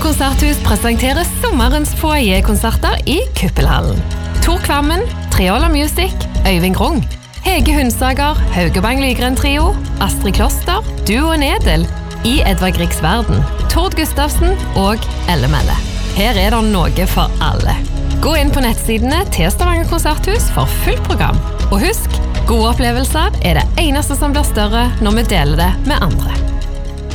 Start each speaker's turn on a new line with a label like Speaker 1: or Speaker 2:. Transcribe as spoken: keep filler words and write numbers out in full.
Speaker 1: konserthus presenterer sommerens foyer-konserter i Kuppelhallen. Tor Kvammen, Triola Music, Øyvind Grung, Hege Hundsager, Haugebang Lygren Trio, Astrid Kloster, Duo Nedel, I Edvard Griegs Verden, Tord Gustavsen og Elle Melle. Her er det noe for alle. Gå inn på nettsidene til Stavanger konserthus for fullt program. Og husk, gode opplevelser er det eneste som blir større når vi deler det med andre.